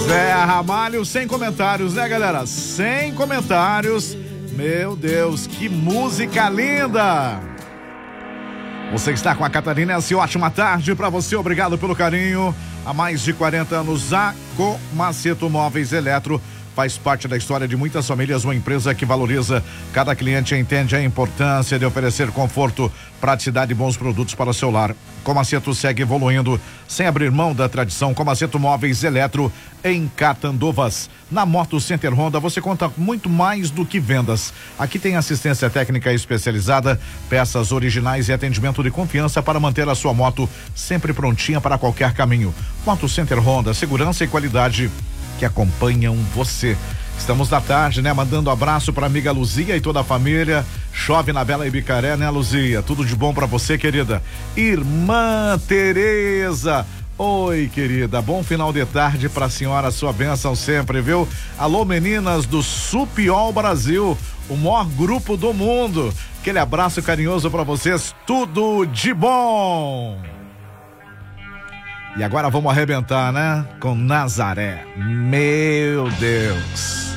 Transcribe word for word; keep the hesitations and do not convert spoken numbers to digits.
Zé Ramalho, sem comentários, né, galera? Sem comentários. Meu Deus, que música linda! Você está com a Catarinense, ótima tarde para você, obrigado pelo carinho. Há mais de quarenta anos, a Comaceto Móveis Eletro faz parte da história de muitas famílias, uma empresa que valoriza cada cliente e entende a importância de oferecer conforto, praticidade e bons produtos para o seu lar. Comaceto segue evoluindo sem abrir mão da tradição. Comaceto Móveis Eletro em Catandovas. Na Moto Center Honda você conta muito mais do que vendas. Aqui tem assistência técnica especializada, peças originais e atendimento de confiança para manter a sua moto sempre prontinha para qualquer caminho. Moto Center Honda, segurança e qualidade que acompanham você. Estamos da tarde, né? Mandando abraço pra amiga Luzia e toda a família. Chove na Bela Ibicaré, né, Luzia? Tudo de bom pra você, querida. Irmã Tereza. Oi, querida. Bom final de tarde pra senhora, sua bênção sempre, viu? Alô, meninas do Supiol Brasil, o maior grupo do mundo. Aquele abraço carinhoso pra vocês. Tudo de bom. E agora vamos arrebentar, né? Com Nazaré. Meu Deus.